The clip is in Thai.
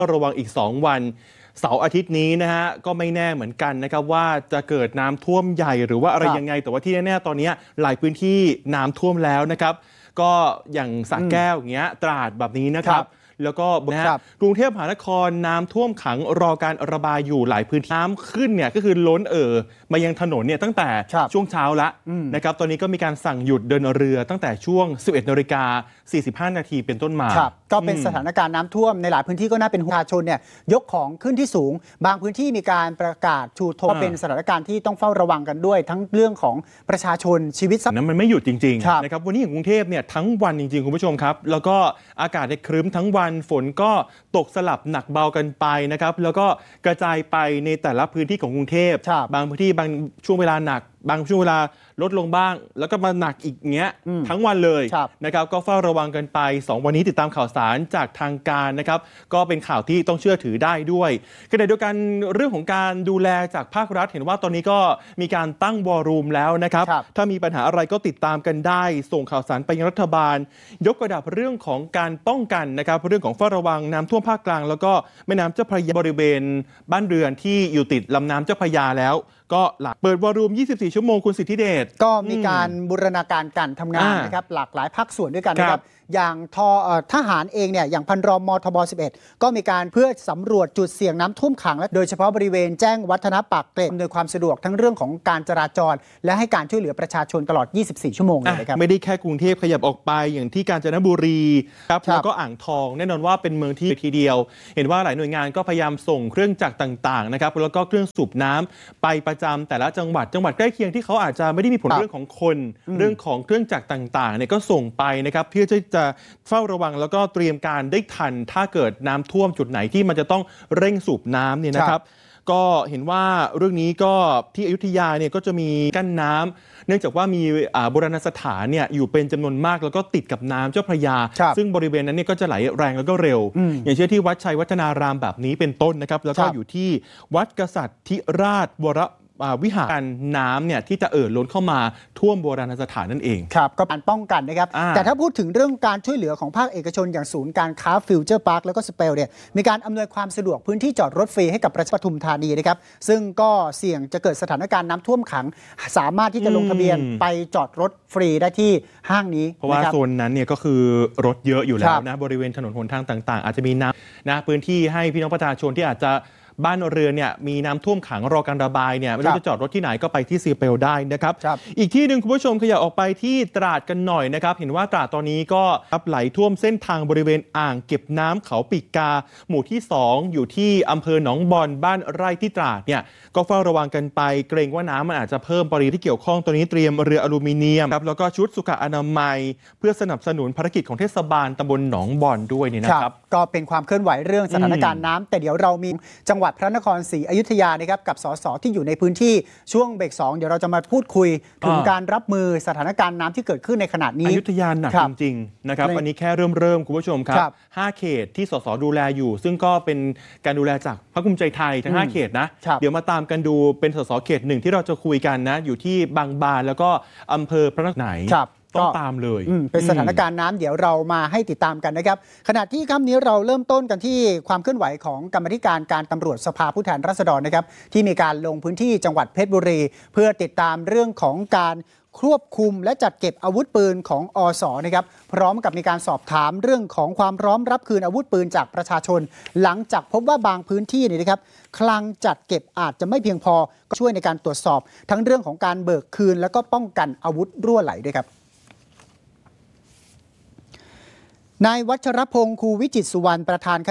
ระวังอีก2วันเสาร์อาทิตย์นี้นะฮะก็ไม่แน่เหมือนกันนะครับว่าจะเกิดน้ำท่วมใหญ่หรือว่าอะไรยังไงแต่ว่าที่แน่ๆตอนนี้หลายพื้นที่น้ำท่วมแล้วนะครับก็อย่างสระแก้วอย่างเงี้ยตราดแบบนี้นะครับแล้วก็กรุงเทพมหานครน้ำท่วมขังรอการระบายอยู่หลายพื้นที่น้ำขึ้นเนี่ยก็คือล้นมายังถนนเนี่ยตั้งแต่ช่วงเช้าละนะครับตอนนี้ก็มีการสั่งหยุดเดินเรือตั้งแต่ช่วง 11:45 นาทีเป็นต้นมาก็เป็นสถานการณ์น้ำท่วมในหลายพื้นที่ก็น่าเป็นห่วงประชาชนเนี่ยยกของขึ้นที่สูงบางพื้นที่มีการประกาศชูธงเป็นสถานการณ์ที่ต้องเฝ้าระวังกันด้วยทั้งเรื่องของประชาชนชีวิตนั้นมันไม่หยุดจริงๆนะครับวันนี้อย่างกรุงเทพเนี่ยทั้งวันจริงๆคุณผู้ชมครับแล้วก็อากาศครึ้มทั้งวันฝนก็ตกสลับหนักเบากันไปนะครับแล้วก็กระจายไปในแต่ละพื้นที่ของกรุงเทพบางพื้นที่บางช่วงเวลาหนักบางช่วงเวลาลดลงบ้างแล้วก็มาหนักอีกเงี้ยทั้งวันเลยนะครับก็เฝ้าระวังกันไป2วันนี้ติดตามข่าวสารจากทางการนะครับก็เป็นข่าวที่ต้องเชื่อถือได้ด้วยขณะเดียวกันเรื่องของการดูแลจากภาครัฐเห็นว่าตอนนี้ก็มีการตั้งวอร์รูมแล้วนะครับถ้ามีปัญหาอะไรก็ติดตามกันได้ส่งข่าวสารไปยังรัฐบาลยกระดับเรื่องของการป้องกันนะครับเรื่องของเฝ้าระวังน้ำท่วมภาคกลางแล้วก็แม่น้ำเจ้าพระยาบริเวณบ้านเรือนที่อยู่ติดลำน้ำเจ้าพระยาแล้วก็เปิดวอร์รูม24 ชั่วโมงคุณสิทธิเดชก็มีการบูรณาการกันทำงานนะครับหลากหลายภาคส่วนด้วยกันนะครับอย่างทหารเองเนี่ยอย่างพันรอมทบ11ก็มีการเพื่อสำรวจจุดเสี่ยงน้ำท่วมขังและโดยเฉพาะบริเวณแจ้งวัฒนะปากเกร็ดโดยความสะดวกทั้งเรื่องของการจราจรและให้การช่วยเหลือประชาชนตลอด24 ชั่วโมงเลยนะครับไม่ได้แค่กรุงเทพขยับออกไปอย่างที่กาญจนบุรีครับแล้วก็อ่างทองแน่นอนว่าเป็นเมืองที่ทีเดียวเห็นว่าหลายหน่วยงานก็พยายามส่งเครื่องจักรต่างๆนะครับแล้วก็เครื่องสูบน้ำไปประจำแต่ละจังหวัดใกล้เคียงที่เขาอาจจะไม่ได้มีผลเรื่องของคนเรื่องของเครื่องจักรต่างๆเนี่ยก็ส่งไปนะครับเพื่อจะเฝ้าระวังแล้วก็เตรียมการได้ทันถ้าเกิดน้ำท่วมจุดไหนที่มันจะต้องเร่งสูบน้ำเนี่ยนะครับก็เห็นว่าเรื่องนี้ก็ที่อยุธยาเนี่ยก็จะมีกั้นน้ำเนื่องจากว่ามีโบราณสถานเนี่ยอยู่เป็นจำนวนมากแล้วก็ติดกับน้ำเจ้าพระยาซึ่งบริเวณนั้นเนี่ยก็จะไหลแรงแล้วก็เร็วอย่างเช่นที่วัดชัยวัฒนารามแบบนี้เป็นต้นนะครับแล้วก็อยู่ที่วัดกษัตริย์ธิราชวรวิหารน้ำเนี่ยที่จะล้นเข้ามาท่วมโบราณสถานนั่นเองครับก็การป้องกันนะครับแต่ถ้าพูดถึงเรื่องการช่วยเหลือของภาคเอกชนอย่างศูนย์การค้าฟิวเจอร์พาร์คแล้วก็สเปลเนี่ยมีการอำนวยความสะดวกพื้นที่จอดรถฟรีให้กับประชาชนปทุมธานีนะครับซึ่งก็เสี่ยงจะเกิดสถานการณ์น้ำท่วมขังสามารถที่จะลงทะเบียนไปจอดรถฟรีได้ที่ห้างนี้เพราะว่าโซนนั้นเนี่ยก็คือรถเยอะอยู่แล้วนะบริเวณถนนหนทางต่างๆอาจจะมีน้ำนะพื้นที่ให้พี่น้องประชาชนที่อาจจะบ้านเรือนเนี่ยมีน้ำท่วมขังรอการระบายเนี่ยไม่รู้จะจอดรถที่ไหนก็ไปที่ซีเปลได้นะครับอีกที่หนึ่งคุณผู้ชมขยับออกไปที่ตราดกันหน่อยนะครับเห็นว่าตราดตอนนี้ก็ไหลท่วมเส้นทางบริเวณอ่างเก็บน้ำเขาปีกกาหมู่ที่2อยู่ที่อำเภอหนองบอนบ้านไร่ที่ตราดเนี่ยก็เฝ้าระวังกันไปเกรงว่าน้ำมันอาจจะเพิ่มปริมาณที่เกี่ยวข้องตอนนี้เตรียมเรืออลูมิเนียมครับแล้วก็ชุดสุขอนามัยเพื่อสนับสนุนภารกิจของเทศบาลตำบลหนองบอนด้วยนี่นะครับก็เป็นความเคลื่อนไหวเรื่องสถานการณ์น้ำแต่เดี๋ยวเรามีจังหวัดพระนครศรีอยุธยานะครับกับสสที่อยู่ในพื้นที่ช่วงเบรก2เดี๋ยวเราจะมาพูดคุยถึงการรับมือสถานการณ์น้ำที่เกิดขึ้นในขณะนี้อยุธยาหนักจริงๆนะครับอันนี้แค่เริ่มคุณผู้ชมครับ5เขตที่สสดูแลอยู่ซึ่งก็เป็นการดูแลจากพรรคภูมิใจไทยทั้ง5เขตนะเดี๋ยวมาตามกันดูเป็นสสเขต1ที่เราจะคุยกันนะอยู่ที่บางบานแล้วก็อำเภอพระนครไหนต้องตามเลยเป็นสถานการณ์น้ำเดี๋ยวเรามาให้ติดตามกันนะครับขณะที่ค่ำนี้เราเริ่มต้นกันที่ความเคลื่อนไหวของกรรมาธิการตำรวจสภาผู้แทนราษฎรนะครับที่มีการลงพื้นที่จังหวัดเพชรบุรีเพื่อติดตามเรื่องของการควบคุมและจัดเก็บอาวุธปืนของอส.นะครับพร้อมกับมีการสอบถามเรื่องของความพร้อมรับคืนอาวุธปืนจากประชาชนหลังจากพบว่าบางพื้นที่นี่นะครับคลังจัดเก็บอาจจะไม่เพียงพอก็ช่วยในการตรวจสอบทั้งเรื่องของการเบิกคืนแล้วก็ป้องกันอาวุธรั่วไหลด้วยครับนายวัชรพงษ์ คูวิจิตรสุวรรณประธาน